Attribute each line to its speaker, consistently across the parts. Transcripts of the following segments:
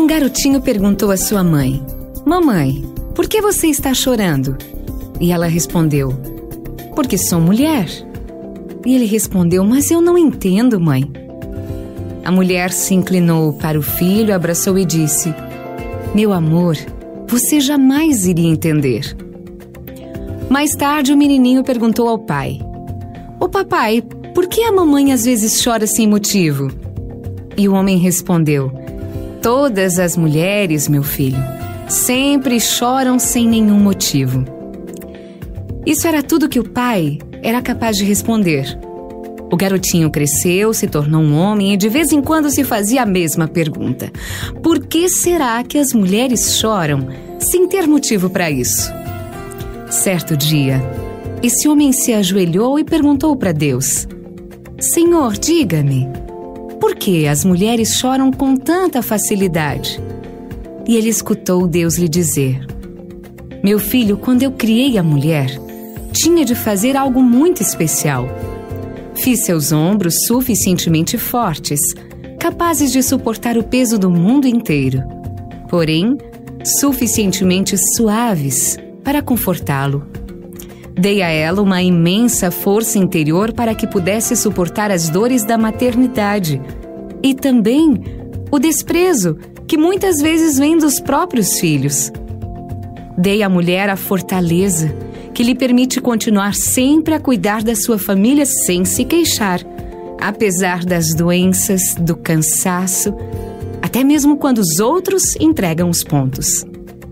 Speaker 1: Um garotinho perguntou à sua mãe: Mamãe, por que você está chorando? E ela respondeu: Porque sou mulher. E ele respondeu: Mas eu não entendo, mãe. A mulher se inclinou para o filho, abraçou e disse: Meu amor, você jamais iria entender. Mais tarde, o menininho perguntou ao pai: Ô papai, por que a mamãe às vezes chora sem motivo? E o homem respondeu: Todas as mulheres, meu filho, sempre choram sem nenhum motivo. Isso era tudo que o pai era capaz de responder. O garotinho cresceu, se tornou um homem e de vez em quando se fazia a mesma pergunta: por que será que as mulheres choram sem ter motivo para isso? Certo dia, esse homem se ajoelhou e perguntou para Deus: Senhor, diga-me, por que as mulheres choram com tanta facilidade? E ele escutou Deus lhe dizer: Meu filho, quando eu criei a mulher, tinha de fazer algo muito especial. Fiz seus ombros suficientemente fortes, capazes de suportar o peso do mundo inteiro, porém, suficientemente suaves para confortá-lo. Dei a ela uma imensa força interior para que pudesse suportar as dores da maternidade e também o desprezo que muitas vezes vem dos próprios filhos. Dei à mulher a fortaleza que lhe permite continuar sempre a cuidar da sua família sem se queixar, apesar das doenças, do cansaço, até mesmo quando os outros entregam os pontos.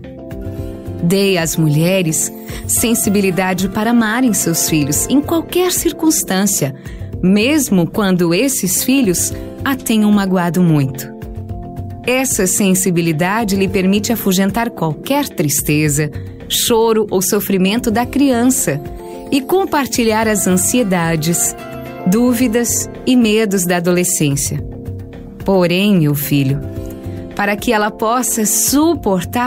Speaker 1: Dei às mulheres sensibilidade para amarem seus filhos em qualquer circunstância, mesmo quando esses filhos a tenham magoado muito. Essa sensibilidade lhe permite afugentar qualquer tristeza, choro ou sofrimento da criança e compartilhar as ansiedades, dúvidas e medos da adolescência. Porém, meu filho, para que ela possa suportar